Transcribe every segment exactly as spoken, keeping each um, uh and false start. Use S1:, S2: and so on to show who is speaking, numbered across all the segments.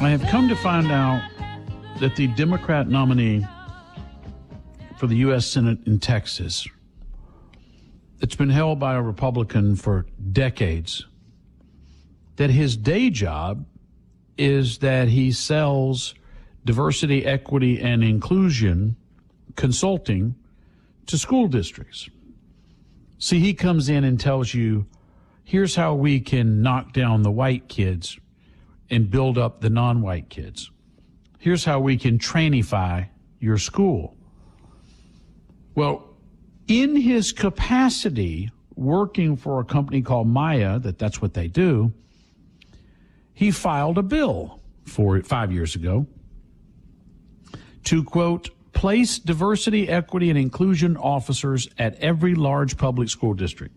S1: I have come to find out that the Democrat nominee for the U S Senate in Texas, it's been held by a Republican for decades, that his day job is that he sells diversity, equity, and inclusion consulting to school districts. See, he comes in and tells you, here's how we can knock down the white kids and build up the non-white kids. Here's how we can trainify your school. Well, in his capacity working for a company called Maya, that that's what they do, he filed a bill for it five years ago to, quote, place diversity, equity, and inclusion officers at every large public school district.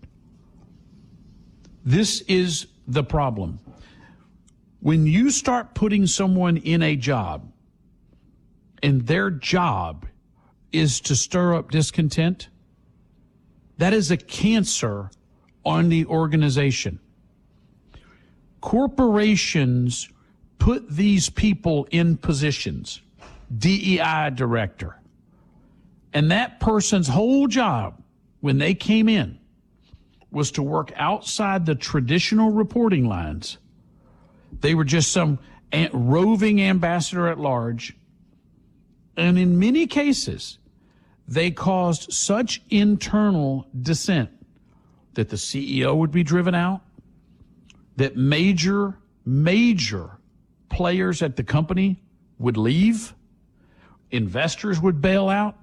S1: This is the problem. When you start putting someone in a job and their job is to stir up discontent, that is a cancer on the organization. Corporations put these people in positions, D E I director, and that person's whole job when they came in was to work outside the traditional reporting lines. They were just some roving ambassador at large. And in many cases, they caused such internal dissent that the C E O would be driven out, that major, major players at the company would leave, investors would bail out.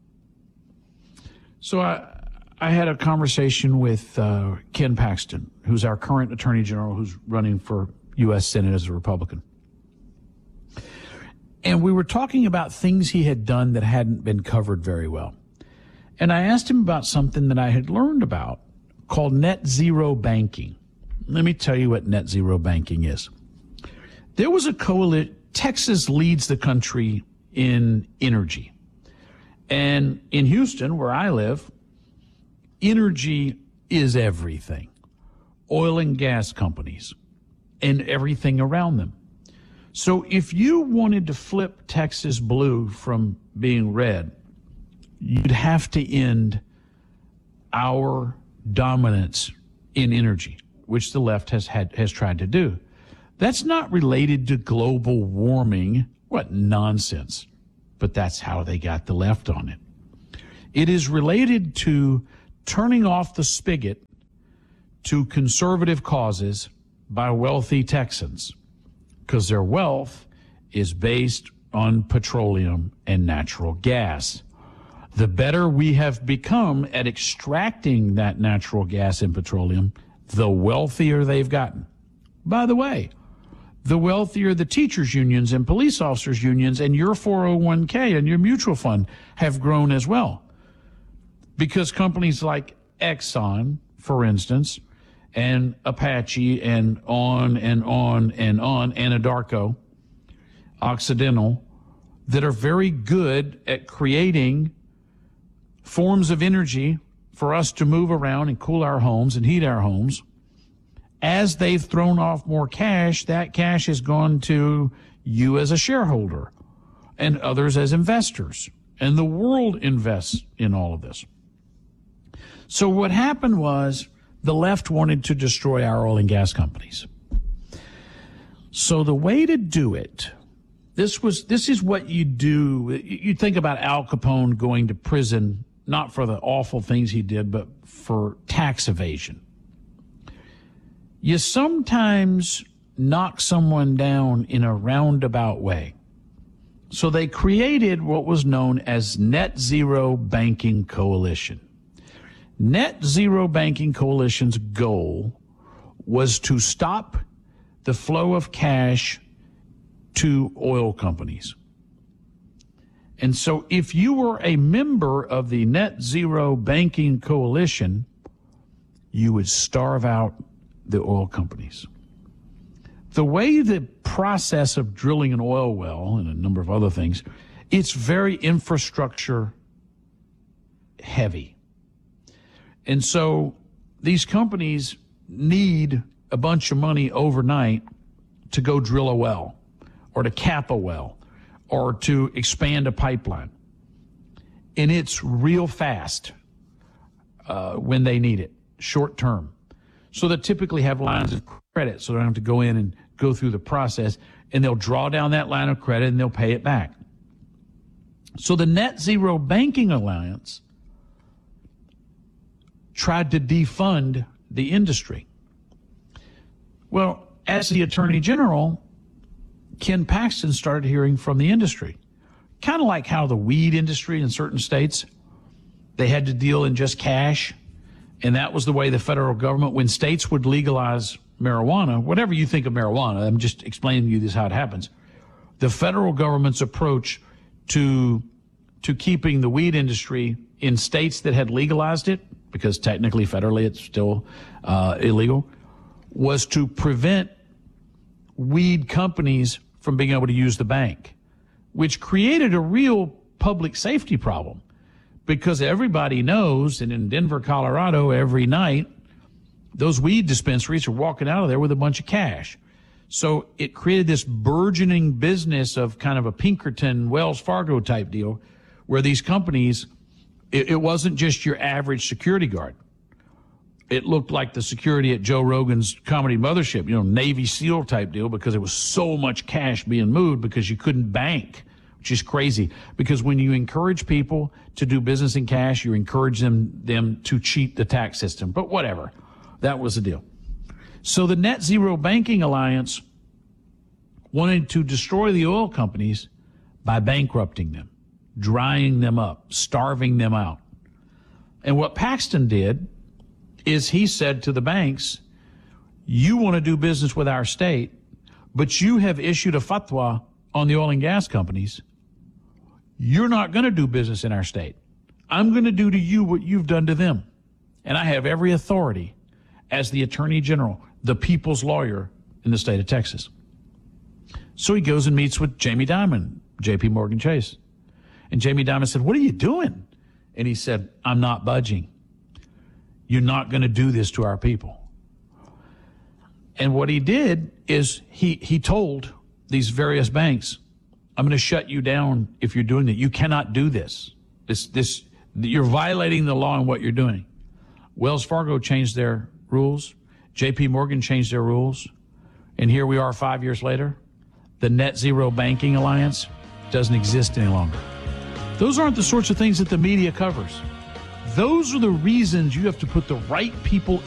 S1: So I, I had a conversation with uh, Ken Paxton, who's our current Attorney General, who's running for U S Senate as a Republican. And we were talking about things he had done that hadn't been covered very well. And I asked him about something that I had learned about called net zero banking. Let me tell you what net zero banking is. There was a coalition. Texas leads the country in energy. And in Houston, where I live, energy is everything. Oil and gas companies and everything around them. So if you wanted to flip Texas blue from being red, you'd have to end our dominance in energy, which the left has had has tried to do. That's not related to global warming. What nonsense. But that's how they got the left on it. It is related to turning off the spigot to conservative causes by wealthy Texans, because their wealth is based on petroleum and natural gas. The better we have become at extracting that natural gas and petroleum, the wealthier they've gotten. By the way, the wealthier the teachers' unions and police officers' unions and your four oh one k and your mutual fund have grown as well. Because companies like Exxon, for instance, and Apache, and on and on and on, Anadarko, Occidental, that are very good at creating forms of energy for us to move around and cool our homes and heat our homes. As they've thrown off more cash, that cash has gone to you as a shareholder and others as investors. And the world invests in all of this. So what happened was the left wanted to destroy our oil and gas companies. So the way to do it, this was this is what you do. You think about Al Capone going to prison, not for the awful things he did, but for tax evasion. You sometimes knock someone down in a roundabout way. So they created what was known as Net Zero Banking Coalition. Net Zero Banking Coalition's goal was to stop the flow of cash to oil companies. And so if you were a member of the Net Zero Banking Coalition, you would starve out the oil companies. The way the process of drilling an oil well and a number of other things, it's very infrastructure heavy. And so these companies need a bunch of money overnight to go drill a well or to cap a well or to expand a pipeline. And it's real fast uh, when they need it, short term. So they typically have lines of credit, so they don't have to go in and go through the process, and they'll draw down that line of credit and they'll pay it back. So the Net Zero Banking Alliance tried to defund the industry. Well, as the Attorney General, Ken Paxton started hearing from the industry. Kind of like how the weed industry in certain states, they had to deal in just cash. And that was the way the federal government, when states would legalize marijuana, whatever you think of marijuana, I'm just explaining to you this how it happens. The federal government's approach to to keeping the weed industry in states that had legalized it, because technically federally it's still uh, illegal, was to prevent weed companies from being able to use the bank, which created a real public safety problem, because everybody knows, and in Denver, Colorado, every night, those weed dispensaries are walking out of there with a bunch of cash. So it created this burgeoning business of kind of a Pinkerton, Wells Fargo type deal, where these companies, it, it wasn't just your average security guard. It looked like the security at Joe Rogan's Comedy Mothership, you know, Navy SEAL type deal, because there was so much cash being moved because you couldn't bank, which is crazy. Because when you encourage people to do business in cash, you encourage them, them to cheat the tax system. But whatever, that was the deal. So the Net Zero Banking Alliance wanted to destroy the oil companies by bankrupting them, drying them up, starving them out. And what Paxton did is he said to the banks, you want to do business with our state, but you have issued a fatwa on the oil and gas companies. You're not going to do business in our state. I'm going to do to you what you've done to them. And I have every authority as the Attorney General, the people's lawyer in the state of Texas. So he goes and meets with Jamie Dimon, J P Morgan Chase. And Jamie Dimon said, what are you doing? And he said, I'm not budging. You're not going to do this to our people. And what he did is he, he told these various banks, I'm going to shut you down if you're doing that. You cannot do this. This, this, you're violating the law in what you're doing. Wells Fargo changed their rules. J P Morgan changed their rules. And here we are five years later. The Net Zero Banking Alliance doesn't exist any longer. Those aren't the sorts of things that the media covers. Those are the reasons you have to put the right people